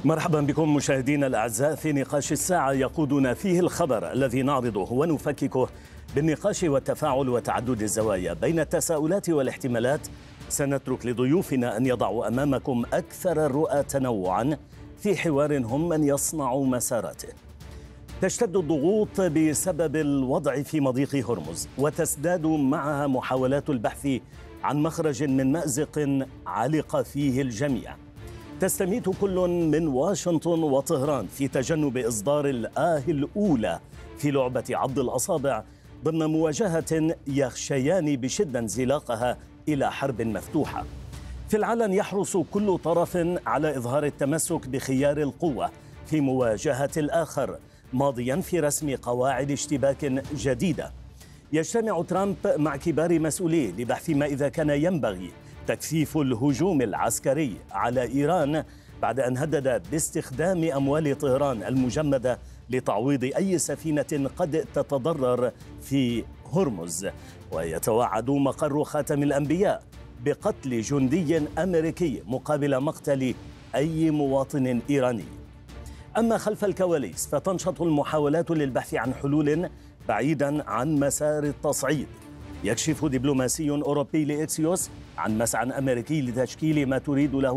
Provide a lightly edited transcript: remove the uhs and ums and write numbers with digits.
مرحبا بكم مشاهدينا الأعزاء في نقاش الساعة يقودنا فيه الخبر الذي نعرضه ونفككه بالنقاش والتفاعل وتعدد الزوايا بين التساؤلات والاحتمالات. سنترك لضيوفنا أن يضعوا أمامكم أكثر الرؤى تنوعا في حوار هم من يصنع مساراته. تشتد الضغوط بسبب الوضع في مضيق هرمز، وتزداد معها محاولات البحث عن مخرج من مأزق علق فيه الجميع. تستميت كل من واشنطن وطهران في تجنب إصدار الآه الأولى في لعبة عض الأصابع ضمن مواجهة يخشيان بشدة انزلاقها إلى حرب مفتوحة. في العلن يحرص كل طرف على إظهار التمسك بخيار القوة في مواجهة الآخر، ماضيا في رسم قواعد اشتباك جديدة. يجتمع ترامب مع كبار مسؤوليه لبحث ما إذا كان ينبغي تكثيف الهجوم العسكري على إيران بعد أن هدد باستخدام أموال طهران المجمدة لتعويض أي سفينة قد تتضرر في هرمز. ويتوعد مقر خاتم الأنبياء بقتل جندي أمريكي مقابل مقتل أي مواطن إيراني. أما خلف الكواليس فتنشط المحاولات للبحث عن حلول بعيدا عن مسار التصعيد. يكشف دبلوماسي أوروبي لإكسيوس عن مسعى أمريكي لتشكيل ما تريد له